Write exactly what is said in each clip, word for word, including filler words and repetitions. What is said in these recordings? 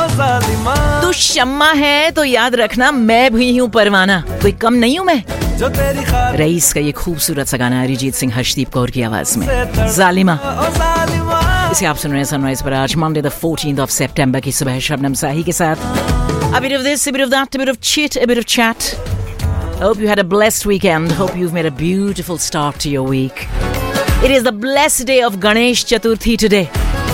तू शम्मा है तो याद रखना मैं भी हूँ परवाना, कोई कम नहीं हूँ मैं। रईस का ये खूबसूरत सा गाना अरिजीत सिंह हर्षदीप कौर की आवाज में, जालिमा। इसे आप सुन रहे हैं सनराइज पर आज मंडे द फोर्टीन्थ ऑफ सितंबर की सुबह शबनम साही के साथ। A bit of this, a bit of that, a bit of chit, a bit of chat. Hope you had a blessed weekend. Hope you've made a beautiful start to your week. It is the blessed day of Ganesh Chaturthi today.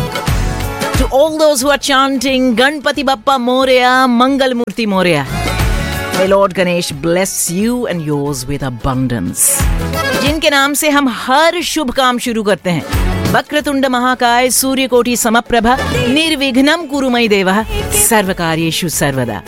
To all those who are chanting Ganpati Bappa Moria, Mangal Murti Moria, may Lord Ganesh bless you and yours with abundance. जिनके नाम से हम हर शुभ काम शुरू करते हैं, वक्रतुंड महाकाय सूर्यकोटि समप्रभा निर्विघ्नं कुरु मयि देवः सर्वकार्येषु सर्वदा.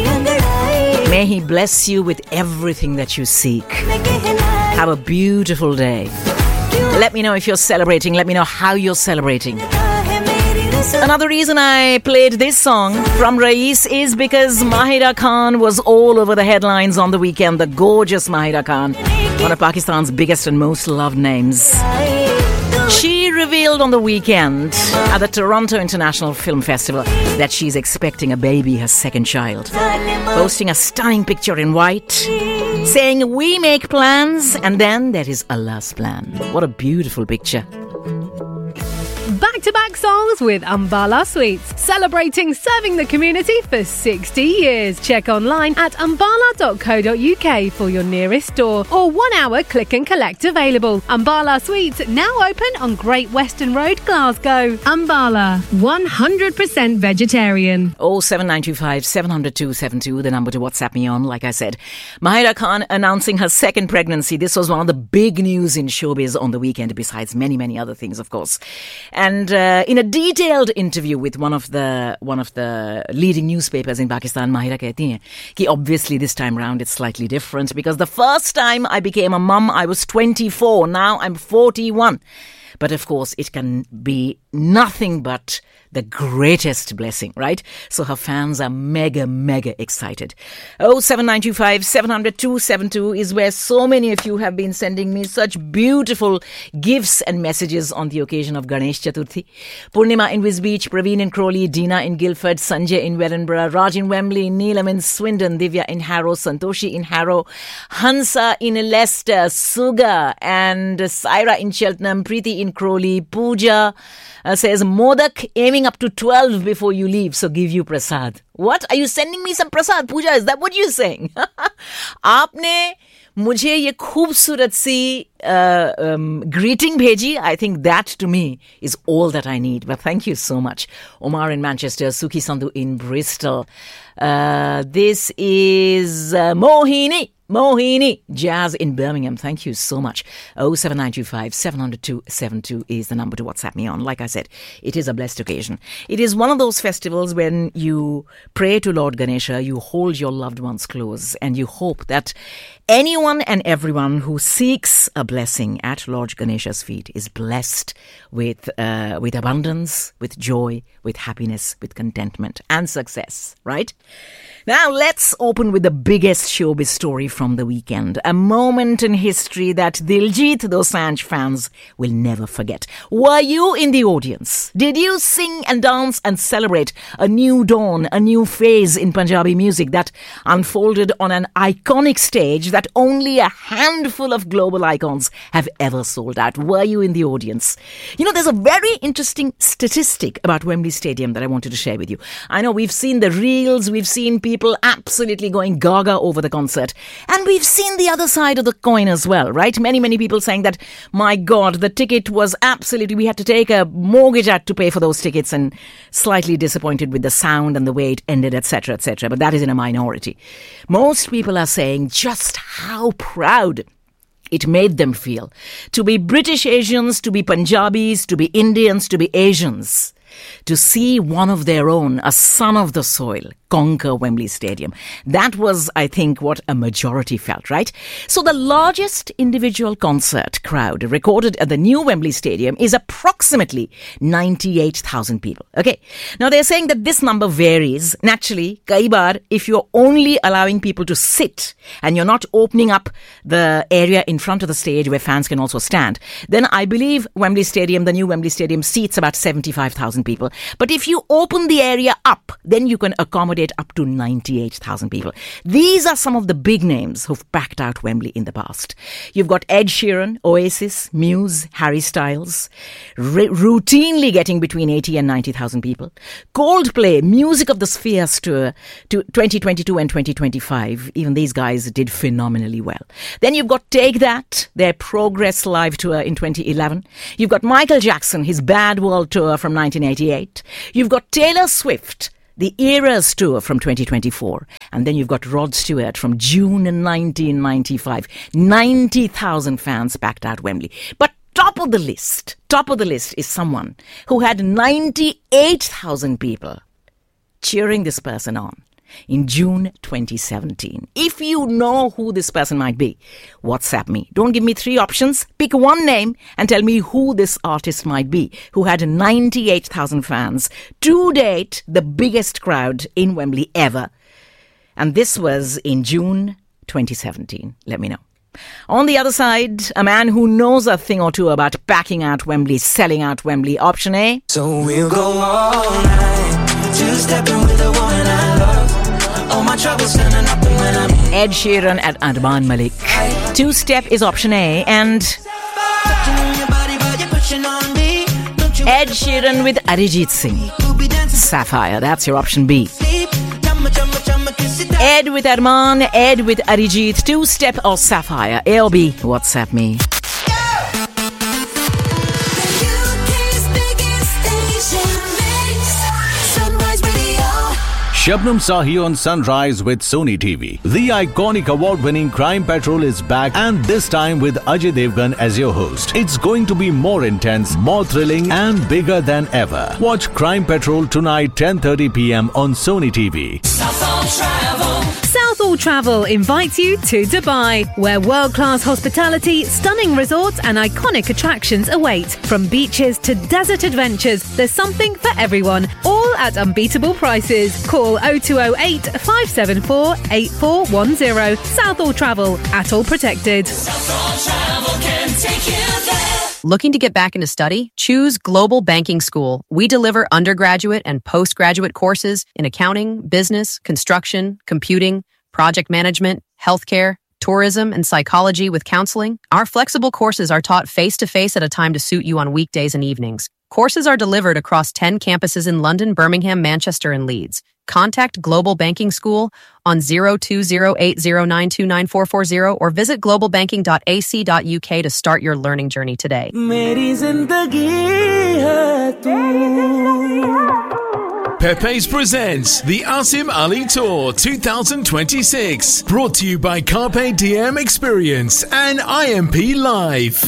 May he bless you with everything that you seek. Have a beautiful day. Let me know if you're celebrating. Let me know how you're celebrating. Another reason I played this song from Ra'is is because Mahira Khan was all over the headlines on the weekend. The gorgeous Mahira Khan, one of Pakistan's biggest and most loved names. She revealed on the weekend at the Toronto International Film Festival that she's expecting a baby, her second child. Posting a stunning picture in white, saying, "We make plans and then there is Allah's plan." What a beautiful picture. Back-to-back songs with Ambala Sweets, celebrating serving the community for sixty years. Check online at ambala dot co dot uk for your nearest store or one-hour click and collect available. Ambala Sweets now open on Great Western Road, Glasgow. Ambala, one hundred percent vegetarian. oh seven nine two five, seven zero two seven two, the number to WhatsApp me on. Like I said, Mahira Khan announcing her second pregnancy. This was one of the big news in showbiz on the weekend, besides many, many other things, of course. And uh, in a detailed interview with one of the one of the leading newspapers in Pakistan, Mahira कहती हैं कि obviously this time round it's slightly different because the first time I became a mum I was twenty-four. Now I'm forty-one. But of course, it can be nothing but the greatest blessing, right? So her fans are mega, mega excited. oh seven nine two five, seven zero two seven two is where so many of you have been sending me such beautiful gifts and messages on the occasion of Ganesh Chaturthi. Purnima in Wisbech, Praveen in Crawley, Dina in Guildford, Sanjay in Wellingborough, Raj in Wembley, Neelam in Swindon, Divya in Harrow, Santoshi in Harrow, Hansa in Leicester, Suga and Saira in Cheltenham, Preeti in Crawley, Pooja uh, says, Modak aiming up to twelve before you leave, so give you prasad. What? Are you sending me some prasad, Pooja? Is that what you're saying? आपने मुझे ये खूबसूरत सी uh, um, greeting भेजी. I think that to me is all that I need. But thank you so much. Omar in Manchester, Suki Sandhu in Bristol. Uh, this is uh, Mohini. Mohini, Jazz in Birmingham. Thank you so much. oh seven nine two five, seven zero two seven two is the number to WhatsApp me on. Like I said, it is a blessed occasion. It is one of those festivals when you pray to Lord Ganesha, you hold your loved ones close, and you hope that anyone and everyone who seeks a blessing at Lord Ganesha's feet is blessed with uh, with abundance, with joy, with happiness, with contentment and success, right? Now let's open with the biggest showbiz story from the weekend. A moment in history that Diljit Dosanjh fans will never forget. Were you in the audience? Did you sing and dance and celebrate a new dawn, a new phase in Punjabi music that unfolded on an iconic stage that only a handful of global icons have ever sold out? Were you in the audience? You know, there's a very interesting statistic about Wembley Stadium that I wanted to share with you. I know we've seen the reels, we've seen people absolutely going gaga over the concert. And we've seen the other side of the coin as well, right? Many, many people saying that, my God, the ticket was absolutely, we had to take a mortgage out to pay for those tickets, and slightly disappointed with the sound and the way it ended, et cetera, et cetera. But that is in a minority. Most people are saying just how proud it made them feel to be British Asians, to be Punjabis, to be Indians, to be Asians, to see one of their own, a son of the soil, conquer Wembley Stadium. That was, I think, what a majority felt, right? So the largest individual concert crowd recorded at the new Wembley Stadium is approximately ninety-eight thousand people. Okay. Now they're saying that this number varies. Naturally, kai baar, if you're only allowing people to sit and you're not opening up the area in front of the stage where fans can also stand, then I believe Wembley Stadium, the new Wembley Stadium, seats about seventy-five thousand people. people. But if you open the area up, then you can accommodate up to ninety-eight thousand people. These are some of the big names who've packed out Wembley in the past. You've got Ed Sheeran, Oasis, Muse, Harry Styles, r- routinely getting between eighty and ninety thousand people. Coldplay, Music of the Spheres tour to twenty twenty-two and twenty twenty-five. Even these guys did phenomenally well. Then you've got Take That, their Progress Live tour in twenty eleven. You've got Michael Jackson, his Bad World tour from nineteen eighty-eight. You've got Taylor Swift, the Eras tour from twenty twenty-four. And then you've got Rod Stewart from June nineteen ninety-five. ninety thousand fans packed out Wembley. But top of the list, top of the list is someone who had ninety-eight thousand people cheering this person on in June twenty seventeen. If you know who this person might be, WhatsApp me. Don't give me three options. Pick one name and tell me who this artist might be who had ninety-eight thousand fans. To date, the biggest crowd in Wembley ever. And this was in June twenty seventeen. Let me know. On the other side, a man who knows a thing or two about packing out Wembley, selling out Wembley. Option A. So we'll go all night, two-stepping with the woman I love. All my troubles standing up and when I'm Ed Sheeran at Armaan Malik. Two-step is option A, and Ed Sheeran with Arijit Singh. Sapphire, that's your option B. Ed with Armaan, Ed with Arijit, two-step or Sapphire. A or B, WhatsApp me. Shabnam Sahi on Sunrise with Sony T V. The iconic award-winning Crime Patrol is back, and this time with Ajay Devgan as your host. It's going to be more intense, more thrilling and bigger than ever. Watch Crime Patrol tonight ten thirty p.m. on Sony T V. Southall Travel. Southall Travel invites you to Dubai, where world-class hospitality, stunning resorts and iconic attractions await. From beaches to desert adventures, there's something for everyone, all at unbeatable prices. Call oh two oh eight, five seven four, eight four one oh. Southall Travel, at all protected. Southall Travel can take you there. Looking to get back into study? Choose Global Banking School. We deliver undergraduate and postgraduate courses in accounting, business, construction, computing, project management, healthcare, tourism, and psychology with counseling. Our flexible courses are taught face-to-face at a time to suit you on weekdays and evenings. Courses are delivered across ten campuses in London, Birmingham, Manchester, and Leeds. Contact Global Banking School on zero two zero eight zero nine two nine four four zero or visit global banking dot a c dot u k to start your learning journey today. Pepe's presents the Asim Ali Tour twenty twenty-six, brought to you by Carpe Diem Experience and I M P Live.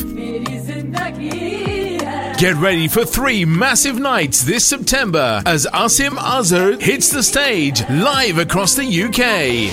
Get ready for three massive nights this September as Asim Azhar hits the stage live across the U K.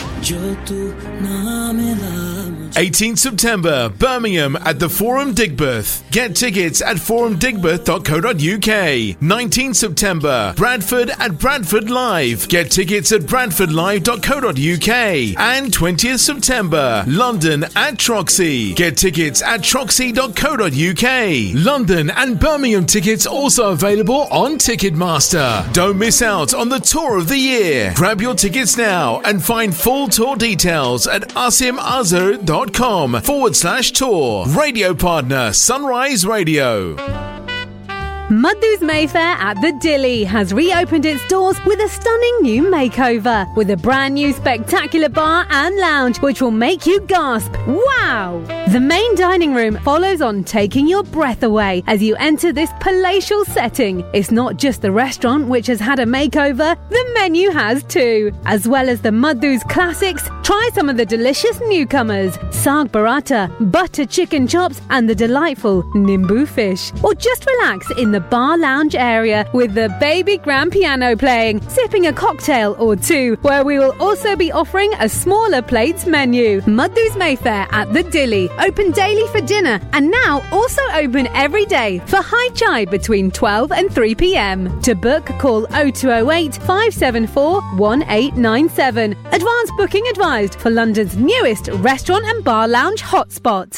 eighteenth September, Birmingham at the Forum Digbeth. Get tickets at forum digbeth dot co dot u k. nineteenth September, Bradford at Bradford Live. Get tickets at bradford live dot co dot u k. And twentieth September, London at Troxy. Get tickets at troxy dot co dot u k. London and Birmingham tickets also available on Ticketmaster. Don't miss out on the tour of the year. Grab your tickets now and find full tour details at asimazhar dot com forward slash tour. Radio partner Sunrise Radio. Madhu's Mayfair at the Dilly has reopened its doors with a stunning new makeover, with a brand new spectacular bar and lounge which will make you gasp, wow! The main dining room follows on, taking your breath away as you enter this palatial setting. It's not just the restaurant which has had a makeover, the menu has too. As well as the Madhu's classics, try some of the delicious newcomers, Saag Paratha, butter chicken chops and the delightful Nimbu fish. Or just relax in the bar lounge area with the baby grand piano playing, sipping a cocktail or two, where we will also be offering a smaller plates menu. Madhu's Mayfair at the Dilly, open daily for dinner and now also open every day for high chai between twelve and three p.m. To book, call oh two oh eight, five seven four, one eight nine seven. Advance booking advised for London's newest restaurant and bar lounge hotspot.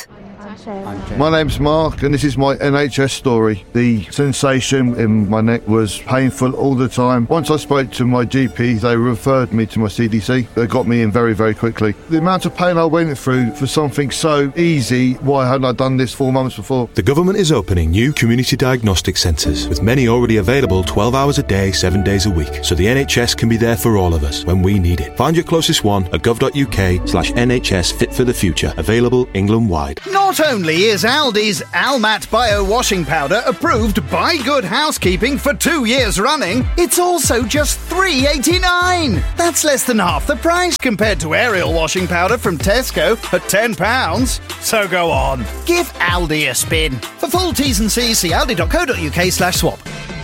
My name's Mark, and this is my N H S story. The sensation in my neck was painful all the time. Once I spoke to my G P, they referred me to my C D C. They got me in very, very quickly. The amount of pain I went through for something so easy, why hadn't I done this four months before? The government is opening new community diagnostic centres, with many already available twelve hours a day, seven days a week, so the N H S can be there for all of us when we need it. Find your closest one at gov.uk slash NHS Fit for the Future, available England-wide. Not only is Aldi's Almat Bio Washing Powder approved by Good Housekeeping for two years running, it's also just three pounds eighty-nine. That's less than half the price compared to Ariel washing powder from Tesco at ten pounds. So go on, give Aldi a spin. For full T's and C's, see aldi.co.uk slash swap.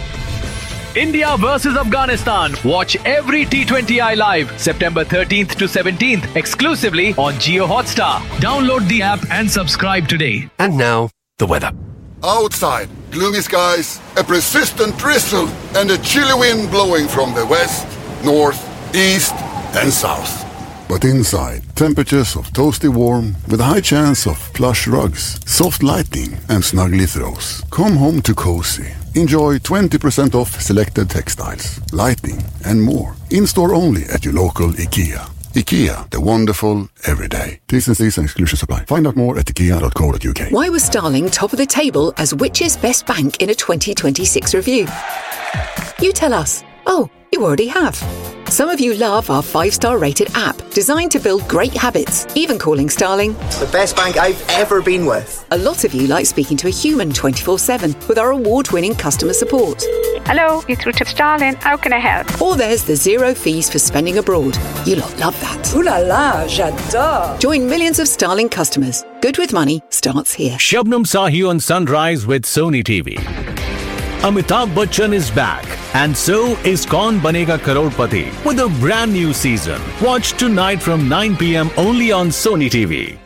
India versus Afghanistan. Watch every T twenty I live September thirteenth to seventeenth exclusively on Jio Hotstar. Download the app and subscribe today. And now, the weather. Outside, gloomy skies, a persistent drizzle, and a chilly wind blowing from the west, north, east, and south. But inside, temperatures of toasty warm with a high chance of plush rugs, soft lighting, and snuggly throws. Come home to cozy. Enjoy twenty percent off selected textiles, lighting, and more. In-store only at your local IKEA. IKEA, the wonderful everyday. T's and C's and exclusions apply. Find out more at ikea dot co dot uk. Why was Starling top of the table as Which's best bank in a twenty twenty-six review? You tell us. Oh, you already have. Some of you love our five-star rated app, designed to build great habits, even calling Starling the best bank I've ever been with. A lot of you like speaking to a human twenty-four seven with our award-winning customer support. Hello, you're through to Starling. How can I help? Or there's the zero fees for spending abroad. You lot love that. Ooh la la, j'adore. Join millions of Starling customers. Good with money starts here. Shabnam Sahi on Sunrise with Sony T V. Amitabh Bachchan is back, and so is Kaun Banega Crorepati with a brand new season. Watch tonight from nine p.m. only on Sony T V.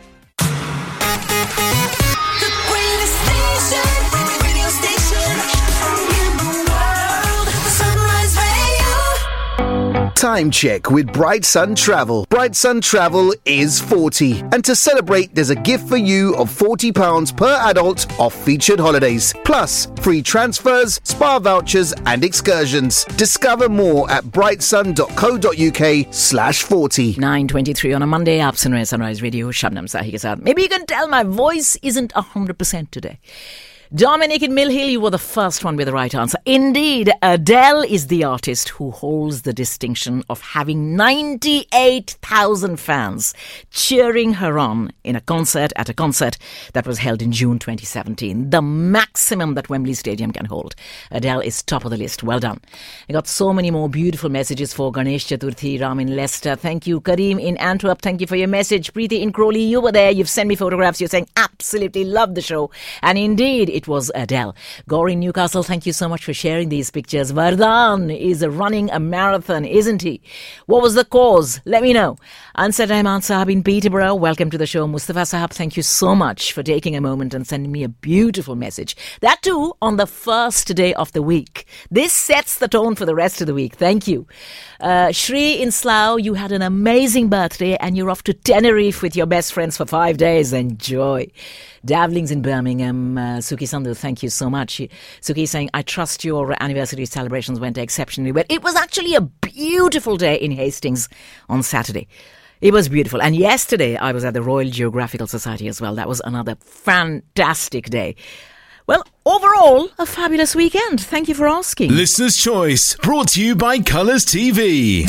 Time check with Bright Sun Travel. Bright Sun Travel is forty. And to celebrate, there's a gift for you of forty pounds per adult off featured holidays. Plus, free transfers, spa vouchers and excursions. Discover more at brightsun.co.uk slash 40. nine twenty-three on a Monday, आप सुन रहे हैं Sunrise Radio, Shabnam Sahi के साथ. Maybe you can tell my voice isn't one hundred percent today. Dominic in Mill Hill, you were the first one with the right answer. Indeed, Adele is the artist who holds the distinction of having ninety-eight thousand fans cheering her on in a concert at a concert that was held in June twenty seventeen. The maximum that Wembley Stadium can hold. Adele is top of the list. Well done. I got so many more beautiful messages for Ganesh Chaturthi, Ram in Leicester. Thank you. Kareem in Antwerp, thank you for your message. Preeti in Crawley, you were there. You've sent me photographs. You're saying absolutely love the show. And indeed, it It was Adele. Gore in Newcastle, thank you so much for sharing these pictures. Vardhan is running a marathon, isn't he? What was the cause? Let me know. Ansar Rahman Sahab in Peterborough, welcome to the show. Mustafa Sahab, thank you so much for taking a moment and sending me a beautiful message. That too on the first day of the week. This sets the tone for the rest of the week. Thank you. Uh, Shri in Slough, you had an amazing birthday and you're off to Tenerife with your best friends for five days. Enjoy. Davlings in Birmingham, uh, Suki Sandhu, thank you so much. Suki saying, I trust your anniversary celebrations went exceptionally well. It was actually a beautiful day in Hastings on Saturday. It was beautiful. And yesterday I was at the Royal Geographical Society as well. That was another fantastic day. Well, overall, a fabulous weekend. Thank you for asking. Listener's Choice, brought to you by Colours T V.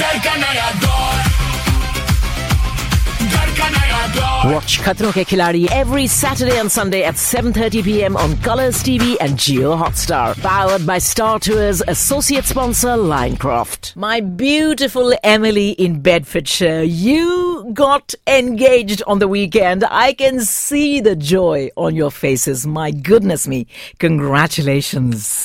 Watch Khatron Ke Khiladi every Saturday and Sunday at seven thirty p.m. on Colours T V and Jio Hotstar. Powered by Star Tours, associate sponsor Linecroft. My beautiful Emily in Bedfordshire, you got engaged on the weekend. I can see the joy on your faces. My goodness me. Congratulations.